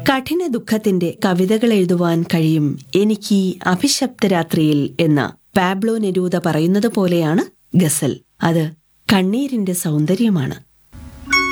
കഠിന ദുഃഖത്തിന്റെ കവിതകൾ എഴുതുവാൻ കഴിയും എനിക്ക് അഭിശപ്തരാത്രിയിൽ എന്ന പാബ്ലോ നെരൂദ പറയുന്നത് പോലെയാണ് ഗസൽ. അത് കണ്ണീരിന്റെ സൗന്ദര്യമാണ്.